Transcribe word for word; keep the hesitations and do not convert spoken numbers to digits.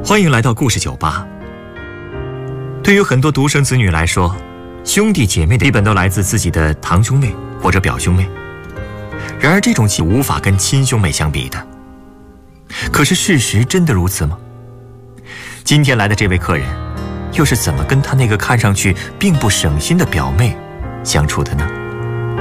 欢迎来到故事酒吧。对于很多独生子女来说，兄弟姐妹的基本都来自自己的堂兄妹或者表兄妹。然而这种情无法跟亲兄妹相比的。可是事实真的如此吗？今天来的这位客人，又是怎么跟他那个看上去并不省心的表妹相处的呢？